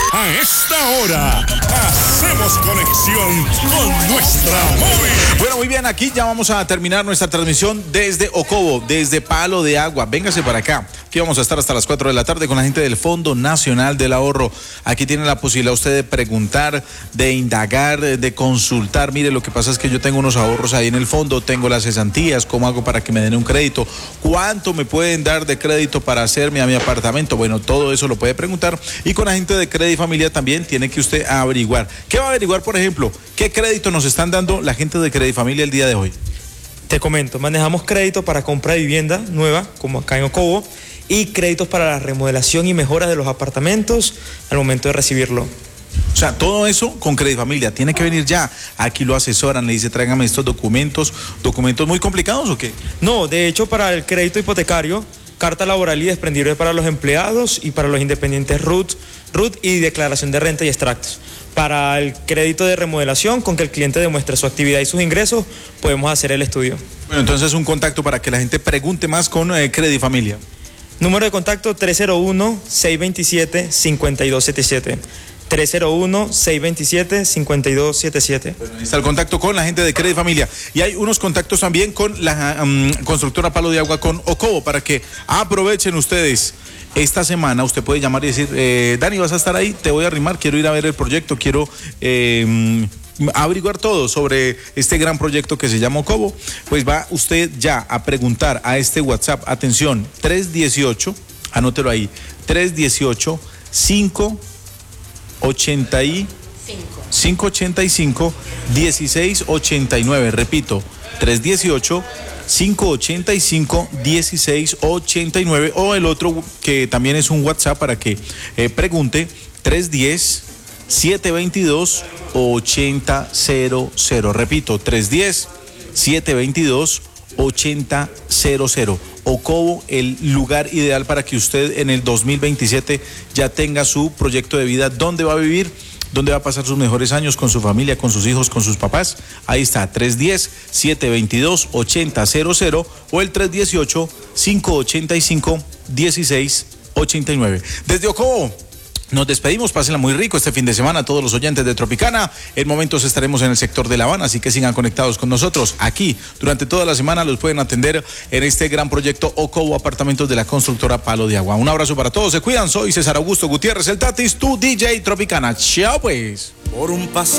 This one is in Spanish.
A esta hora, hacemos conexión con nuestra móvil. Bueno, muy bien, aquí ya vamos a terminar nuestra transmisión desde Ocovo, desde Palo de Agua. Véngase para acá. Aquí vamos a estar hasta las 4 de la tarde con la gente del Fondo Nacional del Ahorro. Aquí tiene la posibilidad usted de preguntar, de indagar, de consultar. Mire, lo que pasa es que yo tengo unos ahorros ahí en el fondo, tengo las cesantías, ¿cómo hago para que me den un crédito? ¿Cuánto me pueden dar de crédito para hacerme a mi apartamento? Bueno, todo eso lo puede preguntar. Y con la gente de Crédito Familia también tiene que usted averiguar. ¿Qué va a averiguar, por ejemplo? ¿Qué crédito nos están dando la gente de Crédito Familia el día de hoy? Te comento, manejamos crédito para compra de vivienda nueva, como acá en Ocovo, y créditos para la remodelación y mejora de los apartamentos al momento de recibirlo. O sea, todo eso con Crédito Familia. Tiene que venir ya. Aquí lo asesoran, le dice, tráigame estos documentos. ¿Documentos muy complicados o qué? No, de hecho, para el crédito hipotecario, carta laboral y desprendible para los empleados y para los independientes RUT y declaración de renta y extractos. Para el crédito de remodelación, con que el cliente demuestre su actividad y sus ingresos, podemos hacer el estudio. Bueno, entonces un contacto para que la gente pregunte más con Crédito Familia. Número de contacto 301-627-5277. 301-627-5277. Bueno, ahí está el contacto con la gente de Crédito Familia. Y hay unos contactos también con la constructora Palo de Agua, con Ocovo, para que aprovechen ustedes. Esta semana usted puede llamar y decir, Dani, ¿vas a estar ahí? Te voy a arrimar, quiero ir a ver el proyecto, quiero averiguar todo sobre este gran proyecto que se llama Ocovo. Pues va usted ya a preguntar a este WhatsApp, atención, 318, anótelo ahí, 318-585-1689, repito, 318-585-1689, o el otro que también es un WhatsApp para que pregunte, 310-722-8000, repito, 310-722-8000. Ocovo, el lugar ideal para que usted en el 2027 ya tenga su proyecto de vida. ¿Dónde va a vivir? ¿Dónde va a pasar sus mejores años? ¿Con su familia, con sus hijos, con sus papás? Ahí está, 310-722-8000 o el 318-585-1689. Desde Ocovo nos despedimos, pásenla muy rico este fin de semana a todos los oyentes de Tropicana. En momentos estaremos en el sector de La Habana, así que sigan conectados con nosotros. Aquí, durante toda la semana, los pueden atender en este gran proyecto Ocovo Apartamentos de la constructora Palo de Agua. Un abrazo para todos, se cuidan. Soy César Augusto Gutiérrez, el Tatis, tu DJ Tropicana. Chao pues. Por un pasado.